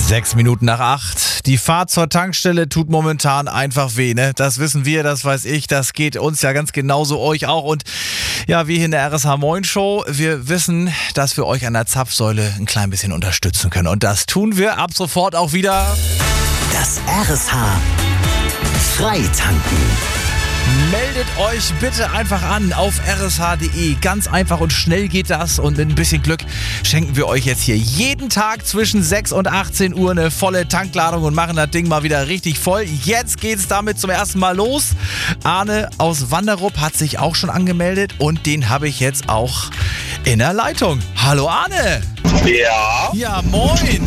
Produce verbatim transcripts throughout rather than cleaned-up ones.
Sechs Minuten nach acht. Die Fahrt zur Tankstelle tut momentan einfach weh, ne? Das wissen wir, das weiß ich, das geht uns ja ganz genauso, euch auch. Und ja, wir hier in der R S H Moin Show, wir wissen, dass wir euch an der Zapfsäule ein klein bisschen unterstützen können. Und das tun wir ab sofort auch wieder. Das R S H Freitanken. Meldet euch bitte einfach an auf r s h punkt d e. Ganz einfach und schnell geht das. Und mit ein bisschen Glück schenken wir euch jetzt hier jeden Tag zwischen sechs und achtzehn Uhr eine volle Tankladung und machen das Ding mal wieder richtig voll. Jetzt geht es damit zum ersten Mal los. Arne aus Wanderup hat sich auch schon angemeldet und den habe ich jetzt auch in der Leitung. Hallo Arne. Ja. Ja, moin.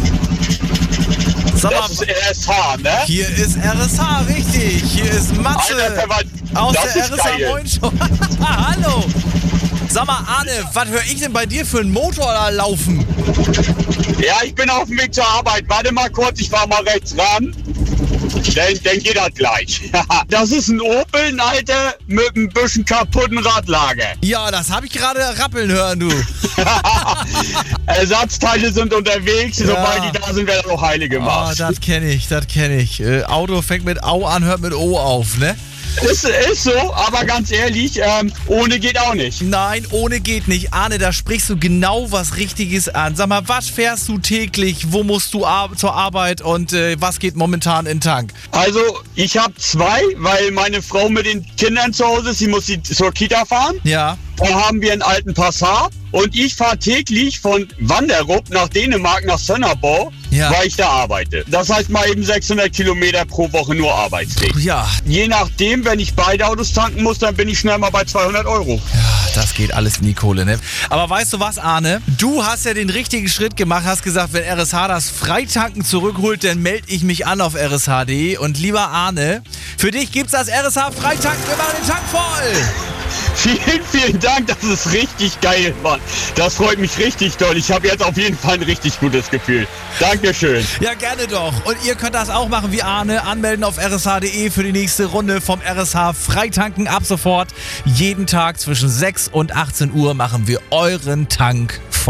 Sag mal, das ist R S H, ne? Hier ist R S H, richtig. Hier ist Matze Alter, aus das der ist R S H geil. Moin Show. Hallo. Sag mal, Arne, was höre ich denn bei dir für einen Motor da laufen? Ja, ich bin auf dem Weg zur Arbeit. Warte mal kurz, ich fahr mal rechts ran. Dann, dann geht das gleich. Das ist ein Opel, ein alter, mit ein bisschen kaputten Radlager. Ja, das habe ich gerade rappeln hören, du. Ersatzteile sind unterwegs, Ja. sobald die da sind, werden auch heile Oh, gemacht. das kenne ich, das kenne ich. Äh, Auto fängt mit Au an, hört mit O auf, ne? Ist, ist so, aber ganz ehrlich, ähm, ohne geht auch nicht. Nein, ohne geht nicht. Arne, da sprichst du genau was Richtiges an. Sag mal, was fährst du täglich? Wo musst du ar- zur Arbeit und äh, was geht momentan in den Tank? Also, ich habe zwei, weil meine Frau mit den Kindern zu Hause ist, sie muss sie zur Kita fahren. Ja. Da haben wir einen alten Passat und ich fahre täglich von Wanderup nach Dänemark nach Sönnerbau, Ja. weil ich da arbeite. Das heißt mal eben sechshundert Kilometer pro Woche nur Arbeitsweg. Ja, Je nachdem, wenn ich beide Autos tanken muss, dann bin ich schnell mal bei zweihundert Euro. das geht alles in die Kohle, ne? Aber weißt du was, Arne? Du hast ja den richtigen Schritt gemacht, hast gesagt, wenn R S H das Freitanken zurückholt, dann melde ich mich an auf R S H punkt d e. Und lieber Arne, für dich gibt's das R S H Freitanken, wir machen den Tank voll! Vielen, vielen Dank, das ist richtig geil, Mann. Das freut mich richtig doll. Ich habe jetzt auf jeden Fall ein richtig gutes Gefühl. Dankeschön. Ja, gerne doch. Und ihr könnt das auch machen wie Arne. Anmelden auf r s h punkt d e für die nächste Runde vom R S H Freitanken ab sofort. Jeden Tag zwischen sechs und achtzehn Uhr machen wir euren Tank voll.